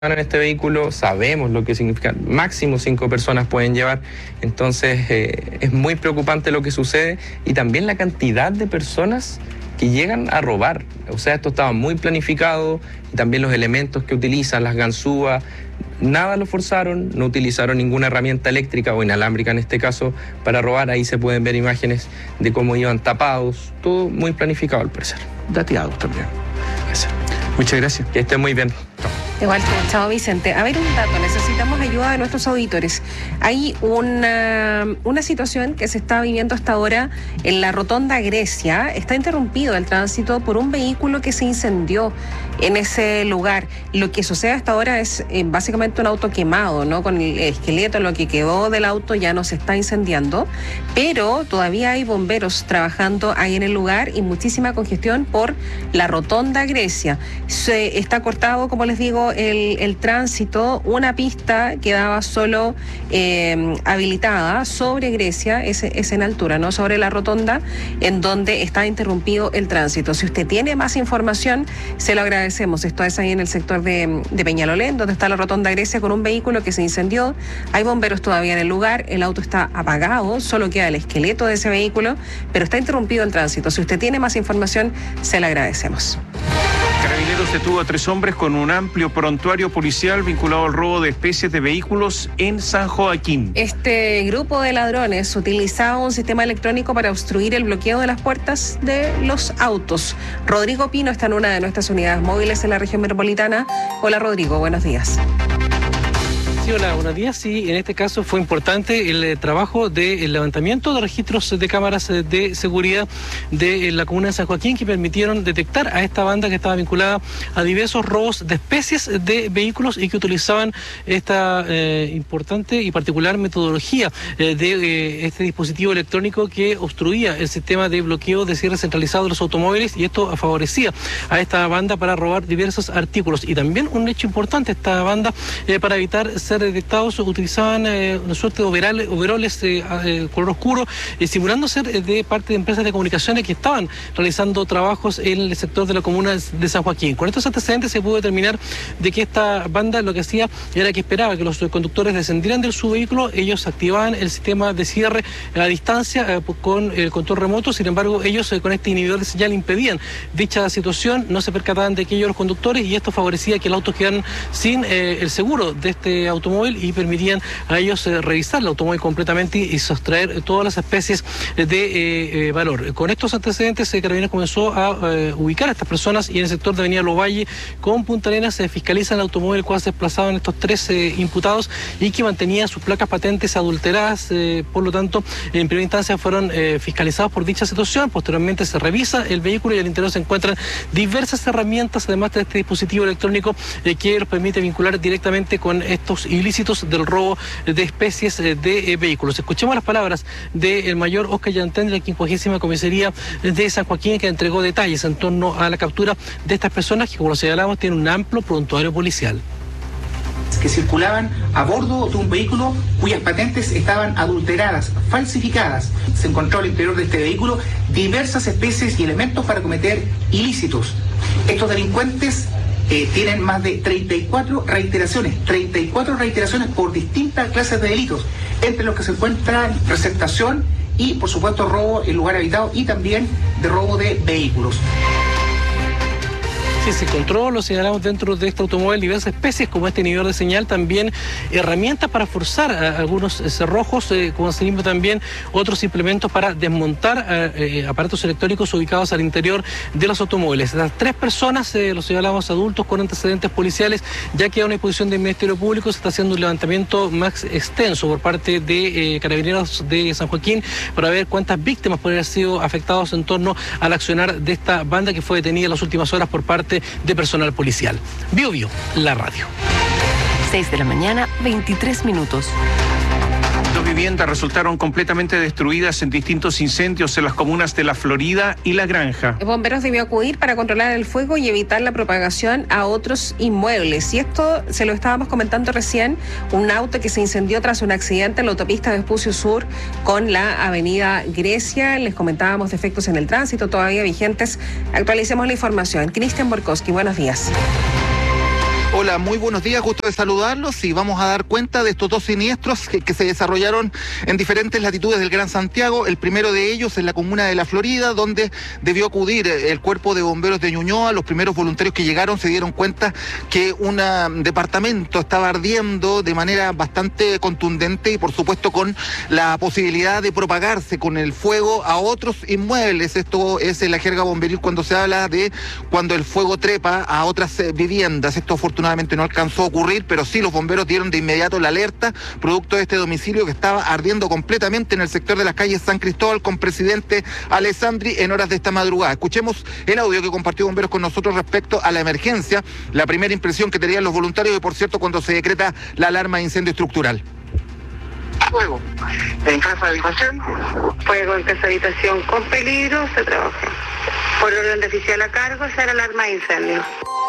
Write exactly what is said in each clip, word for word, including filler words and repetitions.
en este vehículo, sabemos lo que significa, máximo cinco personas pueden llevar, entonces eh, es muy preocupante lo que sucede y también la cantidad de personas que llegan a robar. O sea, esto estaba muy planificado y también los elementos que utilizan, las ganzúas, nada lo forzaron, no utilizaron ninguna herramienta eléctrica o inalámbrica en este caso para robar. Ahí se pueden ver imágenes de cómo iban tapados, todo muy planificado al parecer. Dateados también. Eso. Muchas gracias. Que estén muy bien. Igual que chao Vicente. A ver, un dato, necesitamos ayuda de nuestros auditores. Hay una, una situación que se está viviendo hasta ahora en la Rotonda Grecia. Está interrumpido el tránsito por un vehículo que se incendió en ese lugar. Lo que sucede hasta ahora es eh, básicamente un auto quemado, ¿no? Con el esqueleto, lo que quedó del auto ya no se está incendiando, pero todavía hay bomberos trabajando ahí en el lugar y muchísima congestión por la Rotonda Grecia. Se está cortado, como les digo, El, el tránsito, una pista quedaba solo eh, habilitada sobre Grecia, es, es en altura, ¿no? Sobre la rotonda, en donde está interrumpido el tránsito. Si usted tiene más información, se lo agradecemos. Esto es ahí en el sector de, de Peñalolén, donde está la Rotonda Grecia, con un vehículo que se incendió. Hay bomberos todavía en el lugar, el auto está apagado, solo queda el esqueleto de ese vehículo, pero está interrumpido el tránsito. Si usted tiene más información, se lo agradecemos. Carabineros detuvo a tres hombres con un amplio prontuario policial vinculado al robo de especies de vehículos en San Joaquín. Este grupo de ladrones utilizaba un sistema electrónico para obstruir el bloqueo de las puertas de los autos. Rodrigo Pino está en una de nuestras unidades móviles en la región metropolitana. Hola Rodrigo, buenos días. Sí, hola, buenos días. Sí, en este caso fue importante el eh, trabajo del levantamiento de registros de cámaras eh, de seguridad de eh, la comuna de San Joaquín, que permitieron detectar a esta banda que estaba vinculada a diversos robos de especies de vehículos y que utilizaban esta eh, importante y particular metodología eh, de eh, este dispositivo electrónico que obstruía el sistema de bloqueo de cierre centralizado de los automóviles, y esto favorecía a esta banda para robar diversos artículos. Y también un hecho importante, esta banda eh, para evitar ser detectados utilizaban eh, una suerte de overales, overoles eh, eh, color oscuro, eh, simulando ser eh, de parte de empresas de comunicaciones que estaban realizando trabajos en el sector de la comuna de San Joaquín. Con estos antecedentes se pudo determinar de que esta banda lo que hacía era que esperaba que los conductores descendieran de su vehículo, ellos activaban el sistema de cierre a distancia eh, con el control remoto. Sin embargo, ellos eh, con este inhibidor de señal impedían dicha situación, no se percataban de que ellos los conductores, y esto favorecía que el auto quedaran sin eh, el seguro de este auto automóvil y permitían a ellos eh, revisar el automóvil completamente y, y sustraer todas las especies de eh, eh, valor. Con estos antecedentes, eh, Carabineros comenzó a eh, ubicar a estas personas, y en el sector de Avenida Lovalle con Punta Arenas se fiscaliza el automóvil el cual se desplazaban estos tres eh, imputados y que mantenía sus placas patentes adulteradas. Eh, por lo tanto, en primera instancia fueron eh, fiscalizados por dicha situación. Posteriormente se revisa el vehículo y al interior se encuentran diversas herramientas, además de este dispositivo electrónico eh, que los permite vincular directamente con estos ilícitos del robo de especies de vehículos. Escuchemos las palabras del mayor Oscar Yantén de la quincuagésima Comisaría de San Joaquín, que entregó detalles en torno a la captura de estas personas que, como lo señalamos, tienen un amplio prontuario policial. Que circulaban a bordo de un vehículo cuyas patentes estaban adulteradas, falsificadas. Se encontró al interior de este vehículo diversas especies y elementos para cometer ilícitos. Estos delincuentes Eh, tienen más de treinta y cuatro reiteraciones, treinta y cuatro reiteraciones por distintas clases de delitos, entre los que se encuentran receptación y, por supuesto, robo en lugar habitado y también de robo de vehículos. Sí, se encontró, lo señalamos, dentro de este automóvil diversas especies como este inhibidor de señal, también herramientas para forzar a algunos cerrojos, eh, como asimismo también otros implementos para desmontar eh, aparatos electrónicos ubicados al interior de los automóviles. Las tres personas, eh, lo señalamos, adultos con antecedentes policiales, ya que a una disposición del Ministerio Público se está haciendo un levantamiento más extenso por parte de eh, Carabineros de San Joaquín para ver cuántas víctimas pueden haber sido afectados en torno al accionar de esta banda que fue detenida en las últimas horas por parte de personal policial. Bio Bio, la radio. seis de la mañana, veintitrés minutos. Dos viviendas resultaron completamente destruidas en distintos incendios en las comunas de La Florida y La Granja. Bomberos debió acudir para controlar el fuego y evitar la propagación a otros inmuebles. Y esto se lo estábamos comentando recién, un auto que se incendió tras un accidente en la autopista Vespucio Sur con la avenida Grecia. Les comentábamos defectos en el tránsito todavía vigentes. Actualicemos la información. Cristian Borkowski, buenos días. Hola, muy buenos días, gusto de saludarlos y vamos a dar cuenta de estos dos siniestros que, que se desarrollaron en diferentes latitudes del Gran Santiago. El primero de ellos en la comuna de La Florida, donde debió acudir el cuerpo de bomberos de Ñuñoa. Los primeros voluntarios que llegaron se dieron cuenta que un departamento estaba ardiendo de manera bastante contundente y por supuesto con la posibilidad de propagarse con el fuego a otros inmuebles. Esto es en la jerga bomberil cuando se habla de cuando el fuego trepa a otras viviendas. Esto afortunadamente Afortunadamente no alcanzó a ocurrir, pero sí los bomberos dieron de inmediato la alerta, producto de este domicilio que estaba ardiendo completamente en el sector de las calles San Cristóbal con presidente Alessandri en horas de esta madrugada. Escuchemos el audio que compartió bomberos con nosotros respecto a la emergencia, la primera impresión que tenían los voluntarios y por cierto cuando se decreta la alarma de incendio estructural. Fuego en casa de habitación. Fuego en casa de habitación con peligro, se trabaja. Por orden de oficial a cargo, se hará alarma de incendio.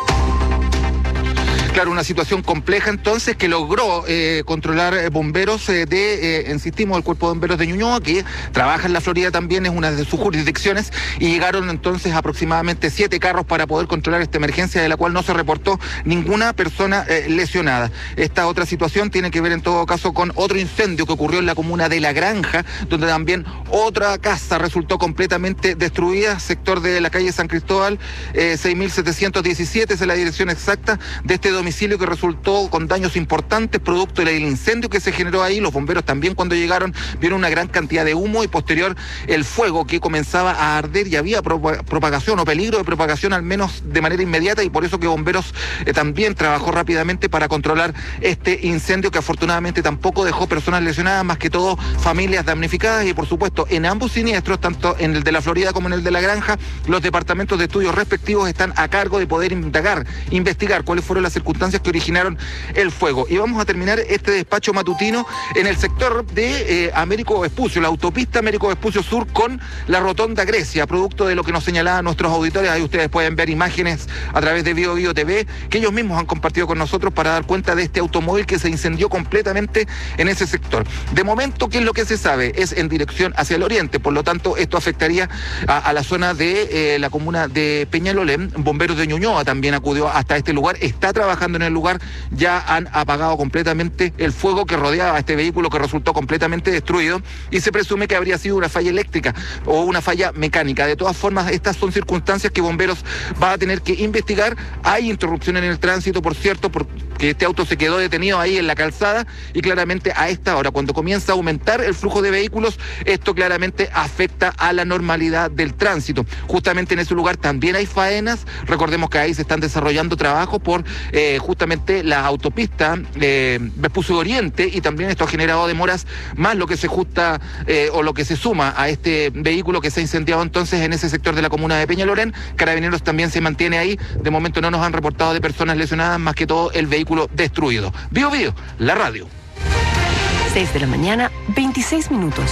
Claro, una situación compleja entonces que logró eh, controlar eh, bomberos eh, de, eh, insistimos, el Cuerpo de Bomberos de Ñuñoa, que trabaja en La Florida también, es una de sus jurisdicciones, y llegaron entonces aproximadamente siete carros para poder controlar esta emergencia, de la cual no se reportó ninguna persona eh, lesionada. Esta otra situación tiene que ver en todo caso con otro incendio que ocurrió en la comuna de La Granja, donde también otra casa resultó completamente destruida, sector de la calle San Cristóbal, eh, seis mil setecientos diecisiete es la dirección exacta de este domicilio que resultó con daños importantes producto del incendio que se generó ahí. Los bomberos también cuando llegaron vieron una gran cantidad de humo y posterior el fuego que comenzaba a arder y había propagación o peligro de propagación al menos de manera inmediata y por eso que bomberos eh, también trabajó rápidamente para controlar este incendio que afortunadamente tampoco dejó personas lesionadas, más que todo familias damnificadas y por supuesto en ambos siniestros, tanto en el de La Florida como en el de La Granja, los departamentos de estudios respectivos están a cargo de poder indagar, investigar cuáles fueron las circunstancias que originaron el fuego. Y vamos a terminar este despacho matutino en el sector de eh, Américo Vespucio, la autopista Américo Vespucio Sur con la Rotonda Grecia, producto de lo que nos señalaban nuestros auditores. Ahí ustedes pueden ver imágenes a través de Bio Bio T V que ellos mismos han compartido con nosotros para dar cuenta de este automóvil que se incendió completamente en ese sector. De momento, ¿qué es lo que se sabe? Es en dirección hacia el oriente, por lo tanto, esto afectaría a, a la zona de eh, la comuna de Peñalolén. Bomberos de Ñuñoa también acudió hasta este lugar, está trabajando en el lugar, ya han apagado completamente el fuego que rodeaba a este vehículo que resultó completamente destruido y se presume que habría sido una falla eléctrica o una falla mecánica. De todas formas, estas son circunstancias que bomberos va a tener que investigar. Hay interrupción en el tránsito, por cierto, porque este auto se quedó detenido ahí en la calzada y claramente a esta hora, cuando comienza a aumentar el flujo de vehículos, esto claramente afecta a la normalidad del tránsito. Justamente en ese lugar también hay faenas, recordemos que ahí se están desarrollando trabajos por eh, justamente la autopista eh, Vespucio Oriente y también esto ha generado demoras más lo que se justa eh, o lo que se suma a este vehículo que se ha incendiado entonces en ese sector de la comuna de Peñalolén. Carabineros también se mantiene ahí, de momento no nos han reportado de personas lesionadas, más que todo el vehículo destruido. Bio Bio, la radio. seis de la mañana, veintiséis minutos.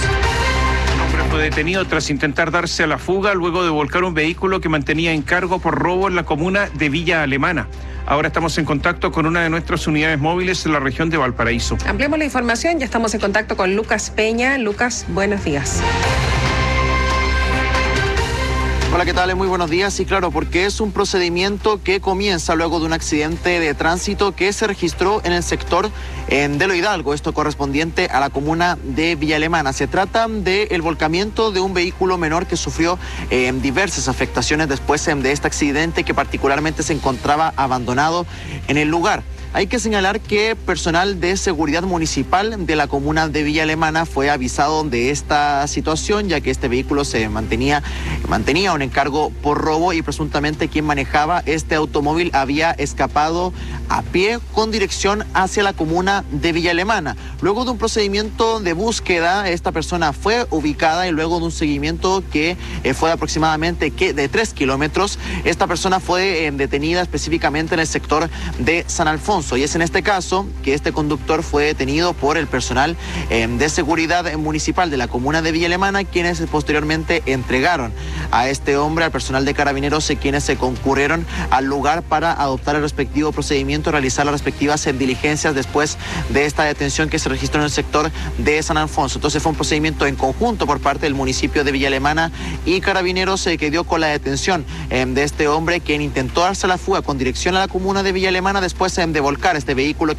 Un hombre fue detenido tras intentar darse a la fuga luego de volcar un vehículo que mantenía en cargo por robo en la comuna de Villa Alemana. Ahora estamos en contacto con una de nuestras unidades móviles en la región de Valparaíso. Ampliamos la información, ya estamos en contacto con Lucas Peña. Lucas, buenos días. Hola, ¿qué tal? Muy buenos días. Sí, claro, porque es un procedimiento que comienza luego de un accidente de tránsito que se registró en el sector eh, de Lo Hidalgo, esto correspondiente a la comuna de Villa Alemana. Se trata del volcamiento de un vehículo menor que sufrió eh, diversas afectaciones después eh, de este accidente que particularmente se encontraba abandonado en el lugar. Hay que señalar que personal de seguridad municipal de la comuna de Villa Alemana fue avisado de esta situación, ya que este vehículo se mantenía, mantenía un encargo por robo y presuntamente quien manejaba este automóvil había escapado a pie con dirección hacia la comuna de Villa Alemana. Luego de un procedimiento de búsqueda, esta persona fue ubicada y luego de un seguimiento que eh, fue aproximadamente que de tres kilómetros, esta persona fue eh, detenida específicamente en el sector de San Alfonso. Y es en este caso que este conductor fue detenido por el personal eh, de seguridad municipal de la comuna de Villa Alemana, quienes posteriormente entregaron a este hombre al personal de Carabineros, eh, quienes se concurrieron al lugar para adoptar el respectivo procedimiento momento realizar las respectivas eh, diligencias después de esta detención que se registró en el sector de San Alfonso. Entonces fue un procedimiento en conjunto por parte del municipio de Villa Alemana y Carabineros eh, que dio con la detención eh, de este hombre quien intentó darse la fuga con dirección a la comuna de Villa Alemana después eh, de volcar este vehículo que